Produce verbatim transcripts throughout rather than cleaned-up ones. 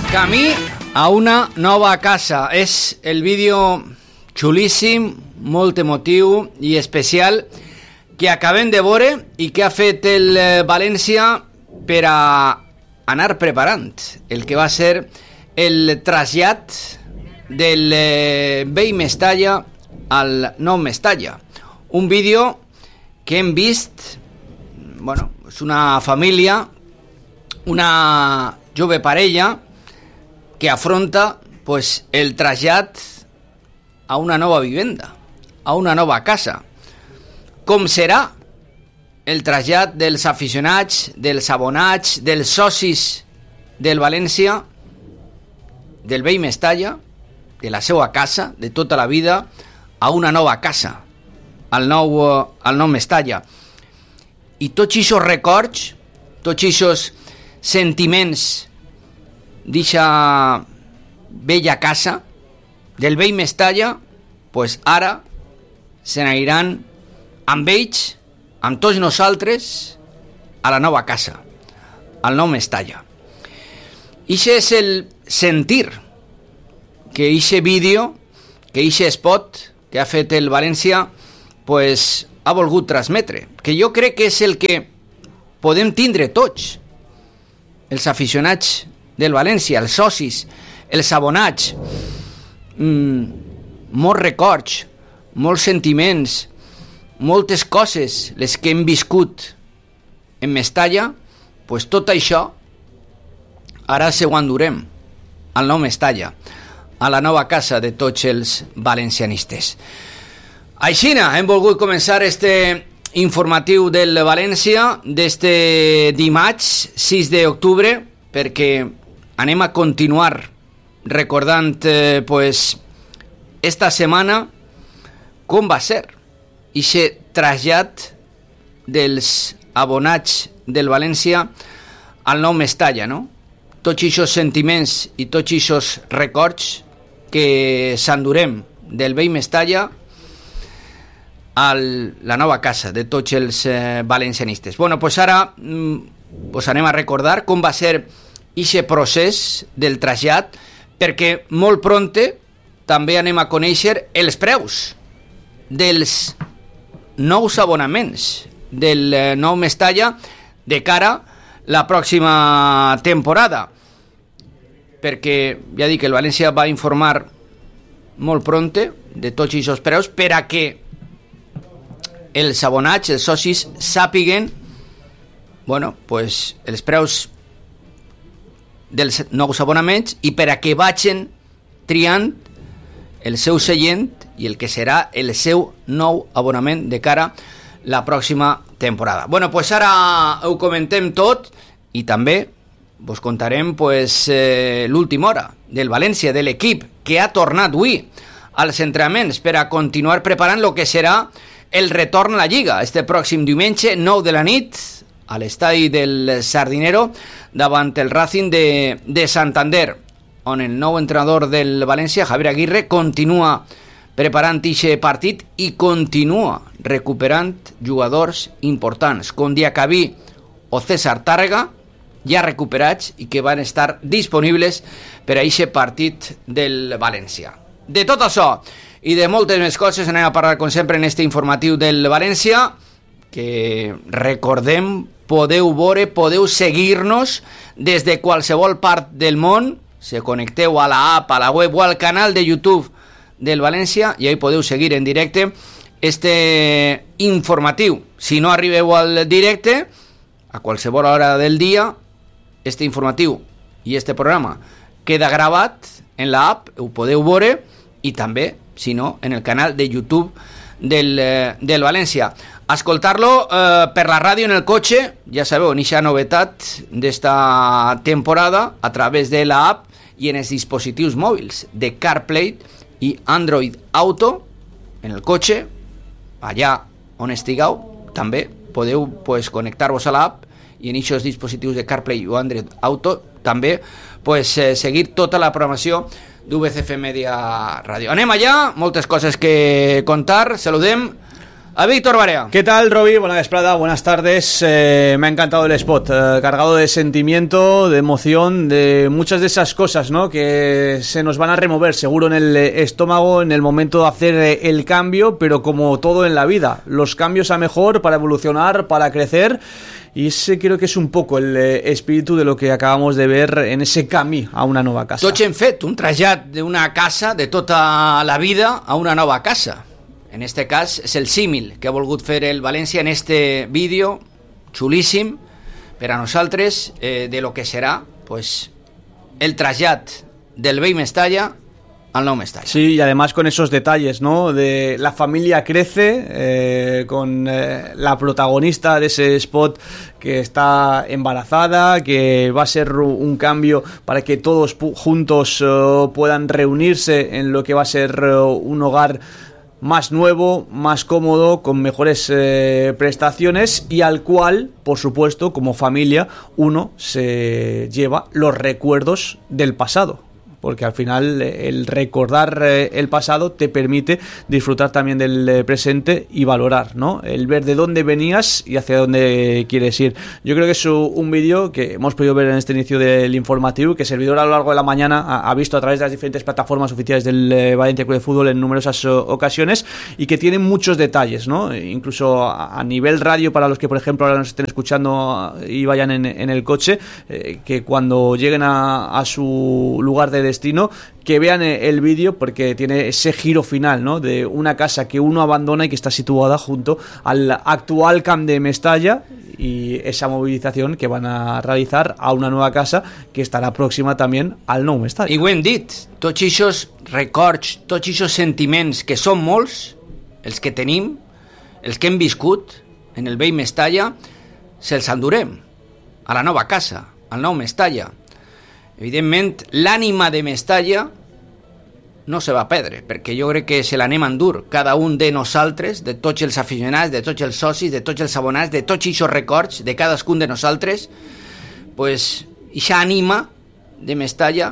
Camí a una nova casa. És el vídeo xulíssim, molt emotiu i especial que acabem de veure i que ha fet el València per a anar preparant el que va ser el trasllat del vell Mestalla al nou Mestalla. Un vídeo que hem vist, bueno, és una família, una jove parella que afronta pues el trasllat a una nova vivenda, a una nova casa. Com serà el trasllat dels aficionats, dels abonats, dels socis del València, del vell Mestalla, de la seva casa, de tota la vida, a una nova casa, al nou, al nou Mestalla. I tots aquests records, tots aquests sentiments d'eixa vella casa, del vell Mestalla, pues ara se n'aniran amb ells, amb tots nosaltres, a la nova casa, al nou Mestalla. Ixe és el sentir que ixe vídeo, que ixe spot que ha fet el València, pues ha volgut transmetre, que jo crec que és el que podem tindre tots, els aficionats del València, els socis, els abonats, mmm, molts records, molts sentiments, moltes coses, les que hem viscut en Mestalla, pues tot això ara se ho endurem al nou Mestalla, a la nova casa de tots els valencianistes. Aixina, hem volgut començar este informatiu del València d'este dimarts sis d'octubre, perquè anem a continuar recordant eh, pues, esta setmana com va ser ixe trasllat dels abonats del València al nou Mestalla, no? Tots aquests sentiments i tots aquests records que s'endurem del vell Mestalla a la nova casa de tots els eh, valencianistes. Bueno, pues ara mm, pues anem a recordar com va ser ixe procés del trasllat, perquè molt pronte també anem a conèixer els preus dels nous abonaments del eh, nou Mestalla de cara a la pròxima temporada, perquè ja dic que el València va informar molt pronte de tots aquests preus per a que els abonats, els socis, sàpiguen bueno, pues, els preus dels nous abonaments i per a que vagin triant el seu seient i el que serà el seu nou abonament de cara a la pròxima temporada. Bueno, pues ara ho comentem tot i també vos contarem pues, eh, l'última hora del València, de l'equip que ha tornat avui als entrenaments per a continuar preparant el que serà el retorn a la Lliga este pròxim diumenge, nou de la nit, a l'estadi del Sardinero, davant el Racing de, de Santander, on el nou entrenador del València, Javier Aguirre, continua preparant aquest partit i continua recuperant jugadors importants, com Diacabí o César Tàrrega, ja recuperats i que van estar disponibles per a aquest partit del València. De tot això i de moltes més coses anem a parlar com sempre en este informatiu del València, que recordem, podeu veure, podeu seguir-nos des de qualsevol part del món, se connecteu a la app, a la web o al canal de YouTube del València i ahí podeu seguir en directe este informatiu. Si no arribeu al directe, a qualsevol hora del dia, este informatiu i este programa queda gravat en la app, ho podeu veure, i també, si no, en el canal de YouTube del, eh, del València. Escoltar-lo eh, per la ràdio en el cotxe, ja sabeu, en aquesta novetat d'esta temporada, a través de la app i en els dispositius mòbils de CarPlay i Android Auto, en el cotxe, allà on estigueu, també podeu pues, connectar-vos a l'app i en aquests dispositius de CarPlay o Android Auto també pues, eh, seguir tota la programació d'U V C F Media Ràdio. Anem allà, moltes coses que contar. Saludem a Víctor Barea. ¿Qué tal, Roby? Buena vesprada, buenas tardes. Eh, me ha encantado el spot, eh, cargado de sentimiento, de emoción, de muchas de esas cosas, ¿no?, que se nos van a remover seguro en el estómago en el momento de hacer el cambio, pero como todo en la vida, los cambios a mejor para evolucionar, para crecer. Y ese creo que es un poco el eh, espíritu de lo que acabamos de ver en ese camí a una nova casa. Tots hem fet un trasllat d'una casa de tota la vida a una nova casa. En este cas és el símil que ha volgut fer el València en este vídeo xulíssim per a nosaltres, eh, de lo que serà pues, el trasllat del vell Mestalla al nou Mestalla. Sí, y además con esos detalles, ¿no? De la familia crece, eh, con eh, la protagonista de ese spot que está embarazada, que va a ser un cambio para que todos juntos uh, puedan reunirse en lo que va a ser uh, un hogar más nuevo, más cómodo, con mejores eh, prestaciones, y al cual, por supuesto, como familia, uno se lleva los recuerdos del pasado. Porque al final el recordar el pasado te permite disfrutar también del presente y valorar, ¿no? El ver de dónde venías y hacia dónde quieres ir. Yo creo que es un vídeo que hemos podido ver en este inicio del informativo, que el servidor a lo largo de la mañana ha visto a través de las diferentes plataformas oficiales del Valencia Club de Fútbol en numerosas ocasiones, y que tiene muchos detalles, ¿no? Incluso a nivel radio, para los que por ejemplo ahora nos estén escuchando y vayan en, en el coche, eh, que cuando lleguen a, a su lugar de destino, que vean el vídeo, porque tiene ese giro final, ¿no?, de una casa que uno abandona y que está situada junto al actual Camp de Mestalla, y esa movilización que van a realizar a una nueva casa que estarà próxima també al nou Mestalla. I ho hem dit, tots aquests records, tots aquests sentiments, que són molts, els que tenim, els que hem viscut en el vell Mestalla, se'ls endurem a la nova casa, al nou Mestalla. Evidentment, l'ànima de Mestalla no se va perdre, perquè jo crec que se l'anem a endur cada un de nosaltres, de tots els aficionats, de tots els socis, de tots els abonats, de tots aquests records de cadascun de nosaltres, pues, aquesta ànima de Mestalla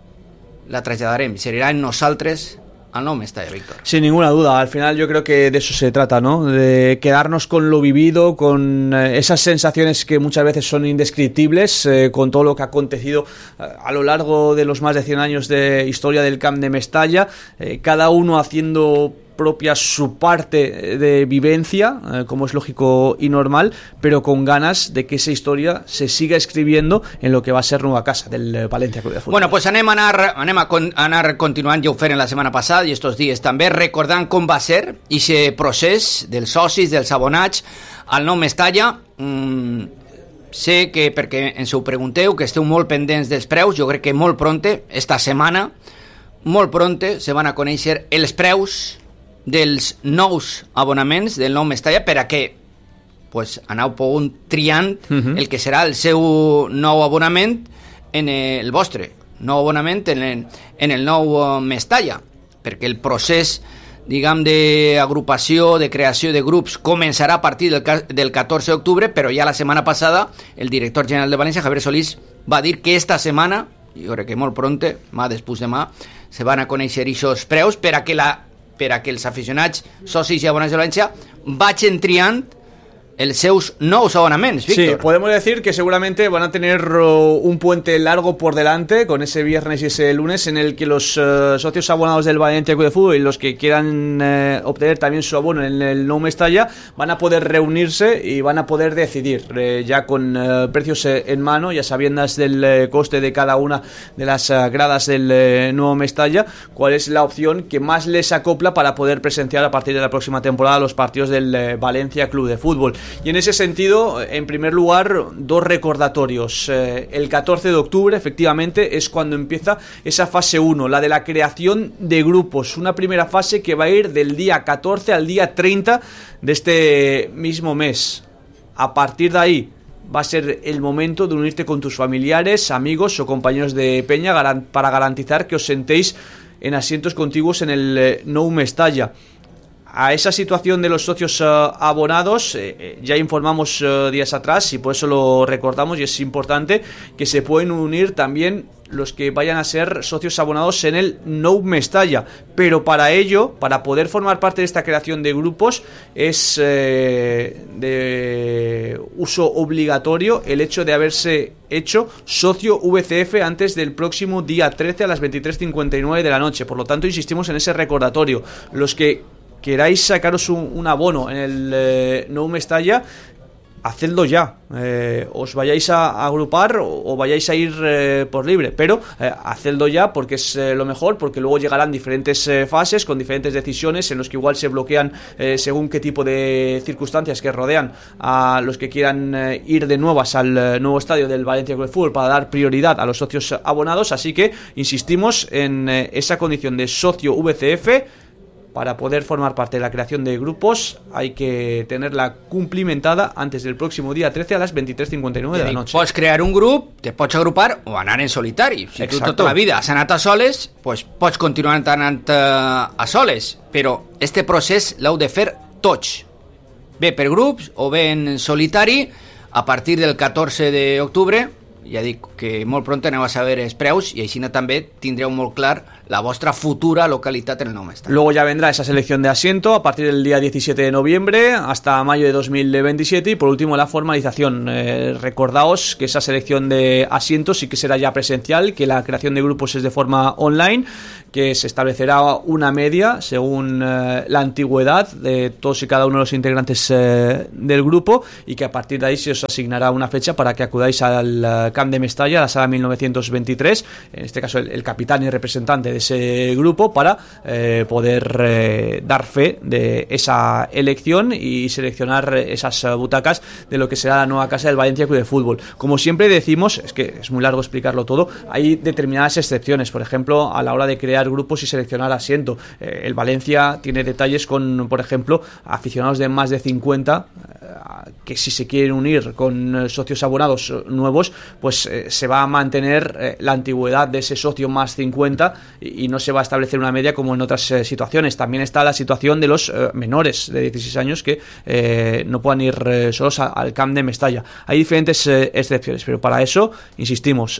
la traslladarem, serà en nosaltres al nou Mestalla, Víctor. Sin ninguna duda, al final yo creo que de eso se trata, ¿no? De quedarnos con lo vivido, con esas sensaciones que muchas veces son indescriptibles, eh, con todo lo que ha acontecido a lo largo de los más de cien años de historia del Camp de Mestalla, eh, cada uno haciendo propia su parte de vivencia, eh, como es lógico y normal, pero con ganas de que esa historia se siga escribiendo en lo que va a ser nueva casa del Valencia Club de Fútbol. Bueno, pues anem a anar, anem a, con, a anar continuant, ja ho feren la setmana passada i estos dies també, recordant com va ser aquest procés dels socis, dels abonats al nou Mestalla. Mm, sé que, perquè ens ho pregunteu, que esteu molt pendents dels preus, jo crec que molt pronte, esta setmana, molt pronte se van a conèixer els preus dels nous abonaments del nou Mestalla, per a que pues, aneu pogut triant uh-huh. el que serà el seu nou abonament en el vostre nou abonament en el, en el nou Mestalla, perquè el procés, diguem, d'agrupació, de creació de grups començarà a partir del, del catorze d'octubre, però ja la setmana passada el director general de València, Javier Solís, va dir que esta setmana, jo crec que molt pronte, mà després demà, se van a conèixer aquests preus per a que la per a que els aficionats, socis i abonats de València vagin triant els seus nous abonaments, Víctor. Sí, podemos decir que seguramente van a tener uh, un puente largo por delante, con ese viernes y ese lunes, en el que los uh, socios abonados del Valencia Club de Fútbol y los que quieran uh, obtener también su abono en el nou Mestalla van a poder reunirse y van a poder decidir, eh, ya con uh, precios eh, en mano, ya sabiendas del eh, coste de cada una de las uh, gradas del eh, nuevo Mestalla, cuál es la opción que más les acopla para poder presenciar a partir de la próxima temporada los partidos del eh, Valencia Club de Fútbol. Y en ese sentido, en primer lugar, dos recordatorios. Eh, el catorce de octubre, efectivamente, es cuando empieza esa fase uno, la de la creación de grupos. Una primera fase que va a ir del día catorce al día treinta de este mismo mes. A partir de ahí va a ser el momento de unirte con tus familiares, amigos o compañeros de peña para garantizar que os sentéis en asientos contiguos en el eh, nou Mestalla. A esa situación de los socios uh, abonados eh, ya informamos uh, días atrás, y por eso lo recordamos, y es importante que se pueden unir también los que vayan a ser socios abonados en el Nou Mestalla, pero para ello, para poder formar parte de esta creación de grupos, es eh, de uso obligatorio el hecho de haberse hecho socio V C F antes del próximo día trece a las veintitrés cincuenta y nueve de la noche. Por lo tanto, insistimos en ese recordatorio. Los que queráis sacaros un, un abono en el eh, Nou Mestalla, hacedlo ya, eh, os vayáis a, a agrupar o, o vayáis a ir eh, por libre, pero eh, hacedlo ya porque es eh, lo mejor, porque luego llegarán diferentes eh, fases con diferentes decisiones en los que igual se bloquean eh, según qué tipo de circunstancias que rodean a los que quieran eh, ir de nuevas al eh, nuevo estadio del Valencia Club de Fútbol para dar prioridad a los socios abonados. Así que insistimos en eh, esa condición de socio V C F. Para poder formar parte de la creación de grupos hay que tenerla cumplimentada antes del próximo día trece a las veintitrés cincuenta y nueve de la noche. Pots crear un grup, te pots agrupar o anar en solitari. Si Exacto. tu tota la vida has anat a soles, pues pots continuar anant a soles, però este procés l'heu de fer tots. Bé per grups o bé en solitari. A partir del catorze d'octubre, ja dic que molt pront aneu a saber els preus i així també tindreu molt clar la vuestra futura localidad en el Nou Mestalla. Luego ya vendrá esa selección de asiento a partir del día diecisiete de noviembre hasta mayo de dos mil veintisiete y por último la formalización. Eh, recordaos que esa selección de asientos sí que será ya presencial, que la creación de grupos es de forma online, que se establecerá una media según eh, la antigüedad de todos y cada uno de los integrantes eh, del grupo y que a partir de ahí se os asignará una fecha para que acudáis al uh, Camp de Mestalla, a la sala mil novecientos veintitrés, en este caso el, el capitán y representante de ese grupo, para eh, poder eh, dar fe de esa elección y seleccionar esas butacas de lo que será la nueva casa del Valencia Club de Fútbol. Como siempre decimos, es que es muy largo explicarlo todo, hay determinadas excepciones, por ejemplo, a la hora de crear grupos y seleccionar asiento. Eh, el Valencia tiene detalles con, por ejemplo, aficionados de más de cincuenta, eh, que si se quieren unir con socios abonados nuevos, pues eh, se va a mantener eh, la antigüedad de ese socio más cincuenta y, y no se va a establecer una media como en otras eh, situaciones. También está la situación de los eh, menores de dieciséis años que eh, no puedan ir eh, solos a, al Camp de Mestalla. Hay diferentes eh, excepciones, pero para eso, insistimos,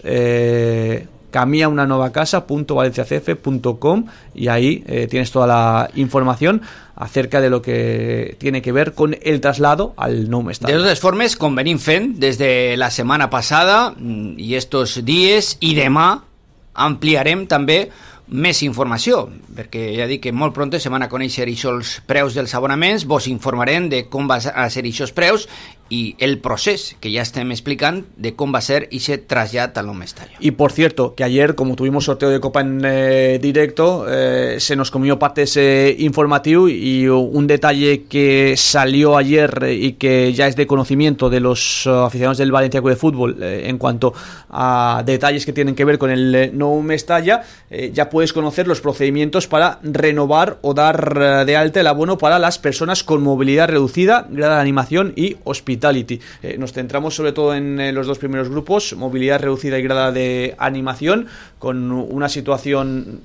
eh, camia una nova casa punto valencia c f punto com y ahí eh, tienes toda la información acerca de lo que tiene que ver con el traslado al Nou Mestalla. De totes formes, com venim fent des de la setmana passada i estos dies i demà ampliarem també més informació, perquè ja dic que molt pront se van a conèixer els preus dels abonaments, vos informarem de com va a ser aquests preus y el proceso que ya estem explicando de cómo va a ser ese trasllat al Nou Mestalla. Y por cierto, que ayer, como tuvimos sorteo de Copa en eh, directo, eh, se nos comió parte de ese informativo y un detalle que salió ayer y que ya es de conocimiento de los uh, aficionados del Valencia Club de Fútbol eh, en cuanto a detalles que tienen que ver con el eh, Nou Mestalla, eh, ya puedes conocer los procedimientos para renovar o dar uh, de alta el abono para las personas con movilidad reducida, grada de animación y hospital. Eh, nos centramos sobre todo en eh, los dos primeros grupos, movilidad reducida y grada de animación, con una situación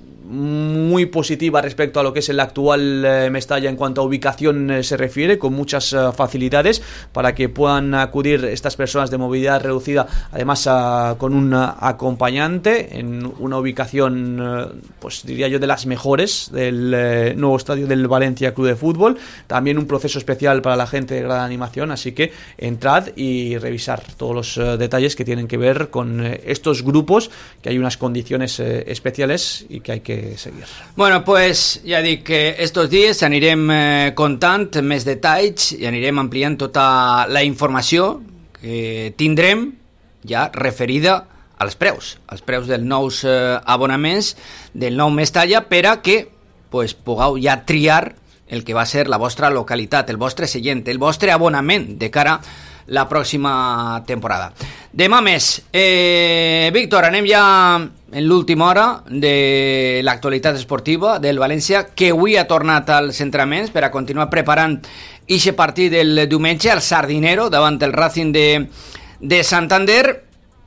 muy positiva respecto a lo que es el actual eh, Mestalla en cuanto a ubicación eh, se refiere, con muchas eh, facilidades para que puedan acudir estas personas de movilidad reducida, además a, con un acompañante en una ubicación, eh, pues diría yo, de las mejores del eh, nuevo estadio del Valencia Club de Fútbol. También un proceso especial para la gente de grada de animación, así que entrad y revisar todos los eh, detalles que tienen que ver con eh, estos grupos, que hay unas condiciones eh, especiales y que hay que seguir. Bueno, pues ja dic que estos dies anirem eh, contant més detalls i anirem ampliant tota la informació que tindrem ja referida als preus, als preus dels nous eh, abonaments del Nou Mestalla, per a que pues, pugueu ja triar el que va ser la vostra localitat, el vostre seient, el vostre abonament de cara la pròxima temporada. Demà més. Eh, Víctor, anem ja en l'última hora de l'actualitat esportiva del València, que avui ha tornat als entrenaments per a continuar preparant aquest partit del diumenge al Sardinero davant el Racing de, de Santander.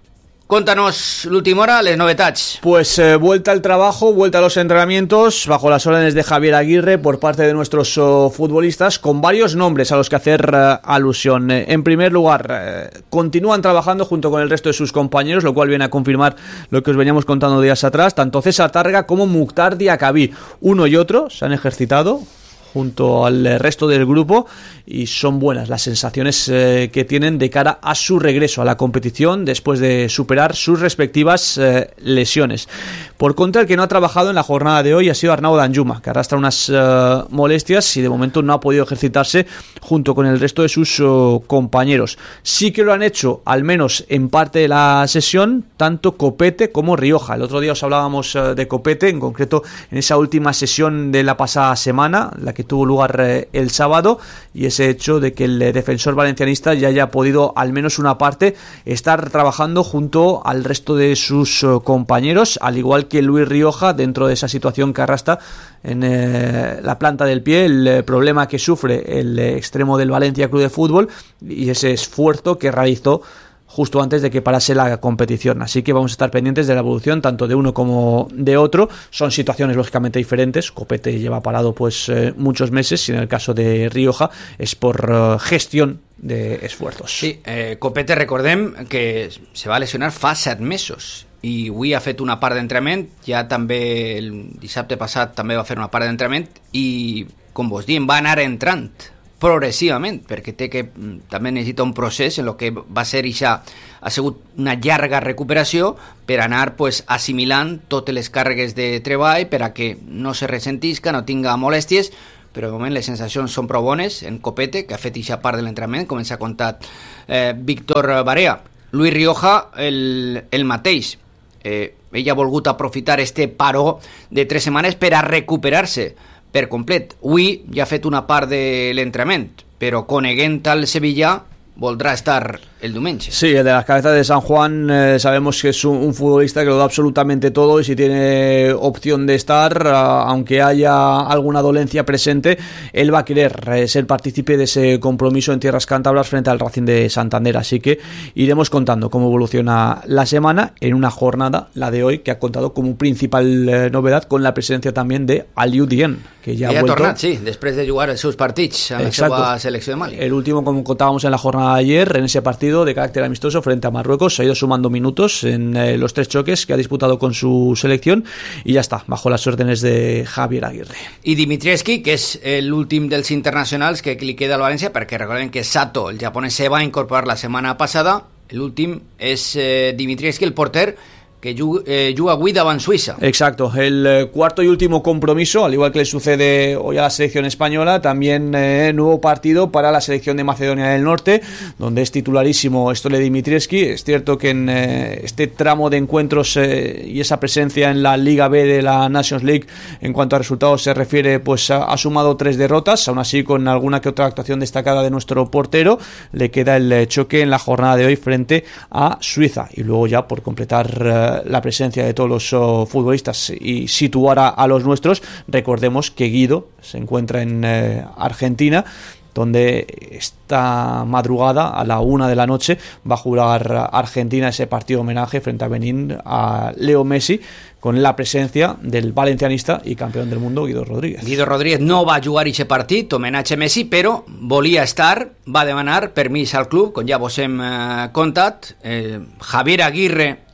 Contanos l'última hora, les novetats. Pues eh, vuelta al trabajo, vuelta a los entrenamientos, bajo las órdenes de Javier Aguirre por parte de nuestros oh, futbolistas, con varios nombres a los que hacer eh, alusión. Eh, en primer lugar, eh, continúan trabajando junto con el resto de sus compañeros, lo cual viene a confirmar lo que os veníamos contando días atrás. Tanto César Tárrega como Mukhtar Diakhaby, uno y otro, se han ejercitado junto al resto del grupo y son buenas las sensaciones eh, que tienen de cara a su regreso a la competición después de superar sus respectivas eh, lesiones. Por contra, el que no ha trabajado en la jornada de hoy ha sido Arnau Danjuma, que arrastra unas eh, molestias y de momento no ha podido ejercitarse junto con el resto de sus oh, compañeros. Sí que lo han hecho, al menos en parte de la sesión, tanto Copete como Rioja. El otro día os hablábamos eh, de Copete, en concreto en esa última sesión de la pasada semana, la que tuvo lugar eh, el sábado, y ese hecho de que el eh, defensor valencianista ya haya podido, al menos una parte, estar trabajando junto al resto de sus eh, compañeros, al igual que Luis Rioja, dentro de esa situación que arrastra en eh, la planta del pie, el eh, problema que sufre el eh, extremo del Valencia Club de Fútbol y ese esfuerzo que realizó justo antes de que parase la competición. Así que vamos a estar pendientes de la evolución tanto de uno como de otro. Son situaciones lógicamente diferentes. Copete lleva parado pues eh, muchos meses y en el caso de Rioja és por eh, gestión de esfuerzos. Sí, eh, Copete recordem que se va lesionar fa set mesos i avui ha fet una part d'entrenament, ja també el dissabte passat també va fer una part d'entrenament i, com vos diem, va anar entrant progressivament, perquè té que també necessita un procés en el que va ser ixa, ha sigut una llarga recuperació per anar pues, assimilant totes les càrregues de treball per a que no se ressentisca, no tinga molèsties, però de moment les sensacions són prou bones en Copete, que ha fet ixa part de l'entrenament, com ens ha contat eh, Víctor Barea. Luis Rioja, el, el mateix. Eh, ell ha volgut aprofitar este paró de tres setmanes per a recuperar-se per complet. Avui ja ha fet una part de l'entrenament, però coneguent al Sevilla voldrá estar el diumenge. Sí, el de las cabezas de San Juan eh, sabemos que es un, un futbolista que lo da absolutamente todo y si tiene opción de estar, uh, aunque haya alguna dolencia presente, él va a querer eh, ser partícipe de ese compromiso en tierras cántabras frente al Racing de Santander, así que iremos contando cómo evoluciona la semana en una jornada, la de hoy, que ha contado como principal eh, novedad con la presencia también de Aliou Dieng, que ya ha vuelto. tornat, sí, després de jugar els seus partits a la seva selecció de Mali. El último, como contábamos en la jornada de ayer, en ese partido de carácter amistoso frente a Marruecos, se ha ido sumando minutos en eh, los tres choques que ha disputado con su selección y ya está, bajo las órdenes de Javier Aguirre. I Dimitrievski, que és l'últim dels internacionals que li queda al València, perquè recordem que Sato, el japonès, se va incorporar la setmana passada. L'últim és eh, Dimitrievski, el porter, que juga, eh, juga avui davant Suïssa. Exacto, el eh, cuarto y último compromiso, al igual que le sucede hoy a la selección española, también eh, nuevo partido para la selección de Macedonia del Norte, donde es titularísimo Stole Dimitrievski. Es cierto que en eh, este tramo de encuentros eh, y esa presencia en la Liga B de la Nations League, en cuanto a resultados se refiere, pues ha, ha sumado tres derrotas, aún así con alguna que otra actuación destacada de nuestro portero. Le queda el eh, choque en la jornada de hoy frente a Suiza y luego ya por completar eh, la presencia de todos los uh, futbolistas y situar a, a los nuestros, recordemos que Guido se encuentra en eh, Argentina, donde esta madrugada a la una de la noche va a jugar Argentina ese partido homenaje frente a Benín a Leo Messi, con la presencia del valencianista y campeón del mundo Guido Rodríguez. Guido Rodríguez no va a jugar aquest partit, homenatge a Messi, però volia estar, va demanar permís al club, com ja vos hem eh, contat. Eh, Javier Aguirre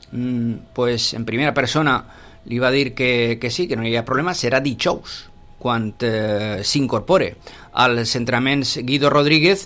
pues en primera persona li va dir que, que sí, que no hi ha problema. Serà dijous quan eh, s'incorpore als entrenaments Guido Rodríguez,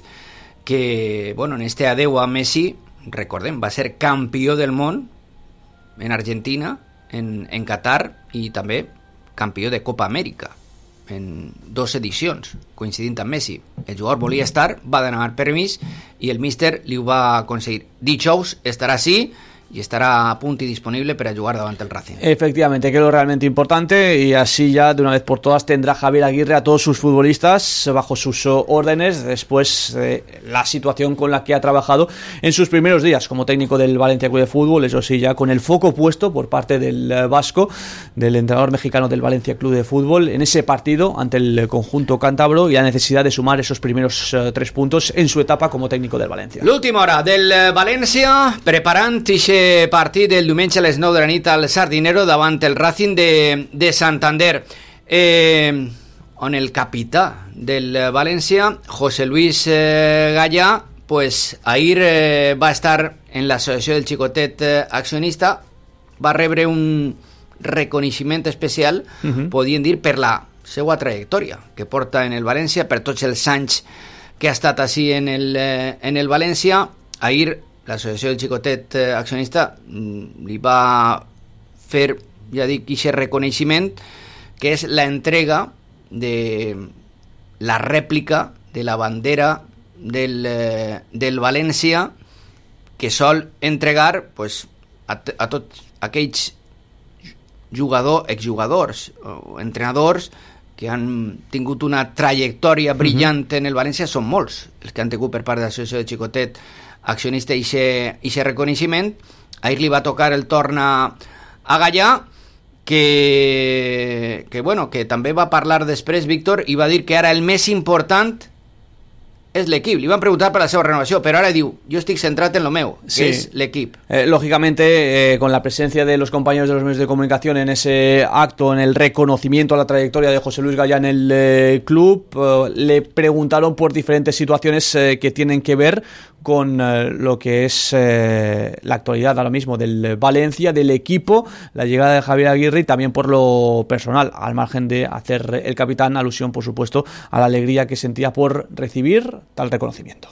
que bueno, en este adeu a Messi, recordem, va ser campió del món en Argentina, en, en Qatar, i també campió de Copa Amèrica en dos edicions, coincidint amb Messi. El jugador volia estar, va demanar permís i el míster li ho va aconseguir. Dijous estarà així y estará a punto y disponible para jugar davant el Racing. Efectivamente, que es lo realmente importante, y así ya de una vez por todas tendrá Javier Aguirre a todos sus futbolistas bajo sus órdenes después de la situación con la que ha trabajado en sus primeros días como técnico del Valencia Club de Fútbol, eso sí, ya con el foco puesto por parte del vasco, del entrenador mexicano del Valencia Club de Fútbol, en ese partido ante el conjunto cántabro y la necesidad de sumar esos primeros uh, tres puntos en su etapa como técnico del Valencia. L'última hora del València, preparant ixe eixe partit del diumenge a les nou de la nit al Sardinero davant el Racing de, de Santander, eh, on el capità del València, José Luis eh, Gallà, pues ahir eh, va estar en l'associació del Xicotet eh, accionista, va rebre un reconeixement especial, uh-huh. podríem dir, per la seva trajectòria que porta en el València, per tots els anys que ha estat així en el, eh, en el València. Ahir l'associació del Xicotet eh, accionista li va fer, ja dic, aquest reconeixement, que és la entrega de la rèplica de la bandera del, eh, del València, que sol entregar pues, a, a tots aquells jugadors, exjugadors o entrenadors que han tingut una trajectòria brillant uh-huh. en el València. Són molts els que han tingut per part de l'associació de Xicotet accionista i aquest reconeixement. Ahir li va tocar el torn a, a Gallà, que, que, bueno, que també va parlar després, Víctor, i va dir que ara el més important és l'equip. Li van preguntar per la seva renovació, pero ahora diu, yo estoy centrado en lo meu, que sí. es l'equip. Eh, lógicamente, eh, con la presencia de los compañeros de los medios de comunicación en ese acto, en el reconocimiento a la trayectoria de José Luis Gallà en el eh, club, eh, le preguntaron por diferentes situaciones eh, que tienen que ver con eh, lo que es eh, la actualidad ahora mismo del Valencia, del equipo, la llegada de Javier Aguirre y también por lo personal, al margen de hacer el capitán alusión, por supuesto, a la alegría que sentía por recibir tal reconocimiento.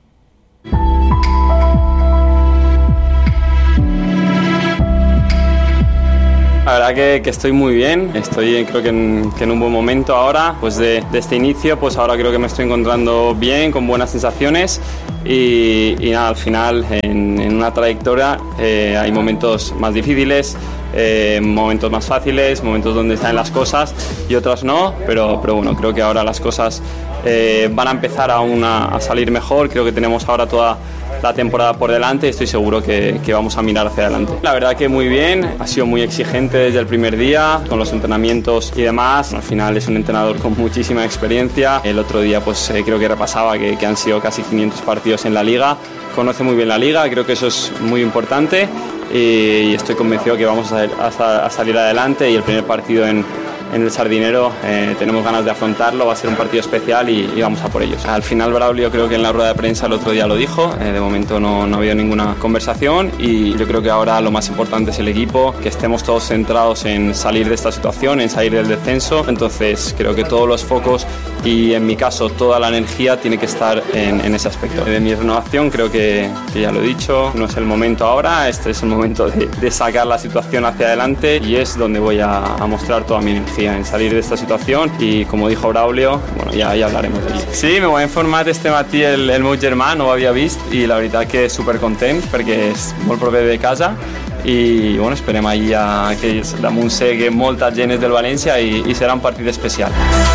La verdad que, que estoy muy bien, estoy creo que en, que en un buen momento ahora, pues de, de este inicio, pues ahora creo que me estoy encontrando bien, con buenas sensaciones y, y nada, al final en, en una trayectoria eh, hay momentos más difíciles, eh, momentos más fáciles, momentos donde salen las cosas y otros no, pero, pero bueno, creo que ahora las cosas eh, van a empezar a, una, a salir mejor, creo que tenemos ahora toda la temporada por delante y estoy seguro que, que vamos a mirar hacia adelante. La verdad que muy bien, ha sido muy exigente desde el primer día con los entrenamientos y demás. Al final es un entrenador con muchísima experiencia. El otro día pues eh, creo que repasaba que, que han sido casi quinientos partidos en la liga. Conoce muy bien la liga, creo que eso es muy importante y, y estoy convencido que vamos a, a, a salir adelante y el primer partido en en el Sardinero eh, tenemos ganas de afrontarlo, va a ser un partido especial y, y vamos a por ellos. Al final Braulio creo que en la rueda de prensa el otro día lo dijo, eh, de momento no, no ha habido ninguna conversación y yo creo que ahora lo más importante es el equipo, que estemos todos centrados en salir de esta situación, en salir del descenso, entonces creo que todos los focos y en mi caso toda la energía tiene que estar en, en ese aspecto. De mi renovación creo que, que ya lo he dicho, no es el momento ahora, este es el momento de, de sacar la situación hacia adelante y es donde voy a, a mostrar toda mi energía en salir de esta situación y como dijo Braulio, bueno, ja, ja hablaremos d'allí. Sí, me ho ha informat este matí el, el meu germà, no ho havia vist i la veritat que supercontent perquè és molt proper de casa i bueno, esperem ahir a, que damunt segui molta gent del València i, i serà un partit especial.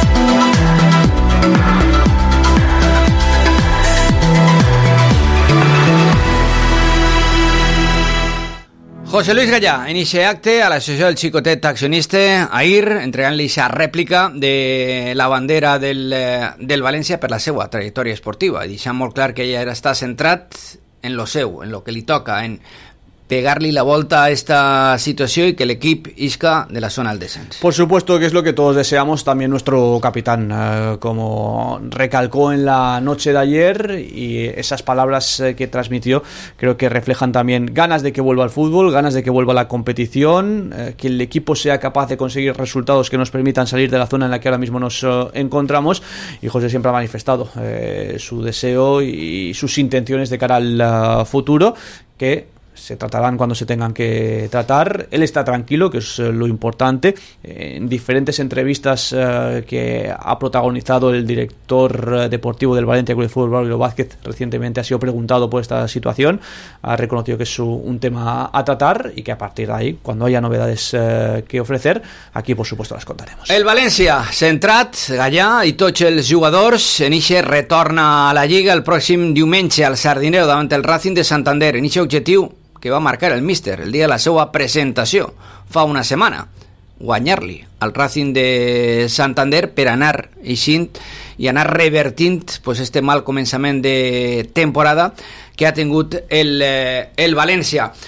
José Luis Gallà, en aquest acte a l'associació del Xicotet accionista, ahir entregant-li aquesta rèplica de la bandera del, del València per la seva trajectòria esportiva i deixant molt clar que ella està centrat en lo seu, en lo que li toca, en pegarle la vuelta a esta situación y que el equipo isca de la zona del descenso. Por supuesto que es lo que todos deseamos, también nuestro capitán, eh, como recalcó en la noche de ayer, y esas palabras eh, que transmitió creo que reflejan también ganas de que vuelva al fútbol, ganas de que vuelva la competición, eh, que el equipo sea capaz de conseguir resultados que nos permitan salir de la zona en la que ahora mismo nos eh, encontramos, y José siempre ha manifestado eh, su deseo y sus intenciones de cara al uh, futuro, que se tratarán cuando se tengan que tratar. Él está tranquilo, que es lo importante. En diferentes entrevistas eh, que ha protagonizado el director deportivo del Valencia Club de Fútbol, Braulio Vázquez, recientemente ha sido preguntado por esta situación. Ha reconocido que es un tema a tratar y que a partir de ahí, cuando haya novedades eh, que ofrecer, aquí por supuesto las contaremos. El València, centrat, Gallà i tots els jugadors, en ixe retorna a la Lliga el pròxim diumenge al Sardinero davant el Racing de Santander. En ixe objectiu que va marcar el míster el dia de la seva presentació fa una setmana, guanyar-li al Racing de Santander per anar eixint i anar revertint pues, este mal començament de temporada que ha tingut el, el València.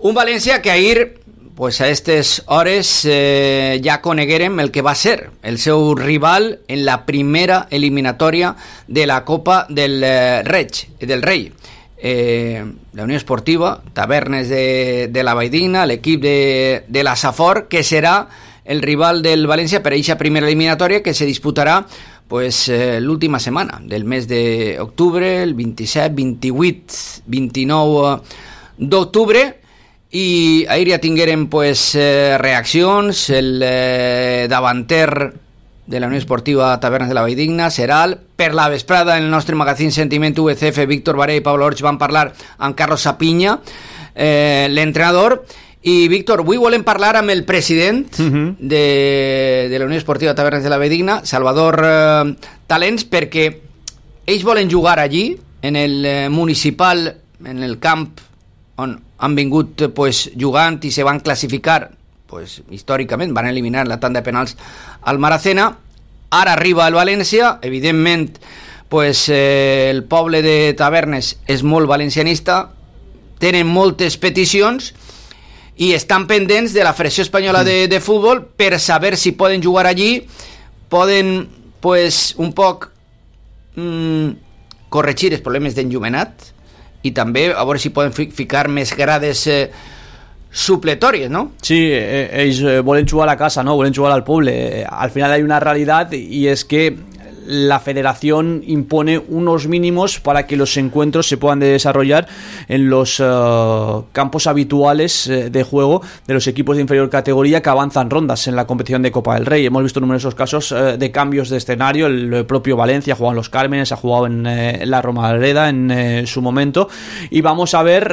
Un València que ahir, pues a aquestes hores, eh, ja coneguérem el que va ser el seu rival en la primera eliminatòria de la Copa del eh, Reig, del Rei. Eh, la Unió Esportiva Tavernes de, de la Valldigna, l'equip de, de la Safor, que serà el rival del València per a aquesta primera eliminatòria que se disputarà pues, eh, l'última setmana del mes d'octubre, el vint-i-set, vint-i-vuit, vint-i-nou d'octubre. I ahir ja tinguérem pues, eh, reaccions. El eh, davanter de la Unió Esportiva Tavernes de la Valldigna, Seral. Per la vesprada, en el nostre magazín Sentiment U V C F, Víctor Baré i Pablo Orch van parlar amb Carlos Sapinya, eh, l'entrenador. I, Víctor, avui volem parlar amb el president uh-huh. de, de la Unió Esportiva Tavernes de la Valldigna, Salvador eh, Talents, perquè ells volen jugar allí, en el eh, municipal, en el camp on han vingut pues, jugant i se van classificar pues, històricament, van eliminar la tanda de penals al Maracena. Ara arriba el València, evidentment pues, eh, el poble de Tavernes és molt valencianista, tenen moltes peticions i estan pendents de la Federació Espanyola de, de Futbol per saber si poden jugar allí, poden pues, un poc mm, corregir els problemes d'enllumenat i també a veure si poden ficar més grades eh, supletòries, ¿no? Sí, eh, ells volen jugar a casa, ¿no? Volen jugar al poble. Eh, al final hay una realidad y es que la federación impone unos mínimos para que los encuentros se puedan desarrollar en los uh, campos habituales uh, de juego de los equipos de inferior categoría que avanzan rondas en la competición de Copa del Rey. Hemos visto numerosos casos uh, de cambios de escenario. El, el propio Valencia ha jugado en Los Cármenes, ha jugado en, uh, en la Romareda en uh, su momento, y vamos a ver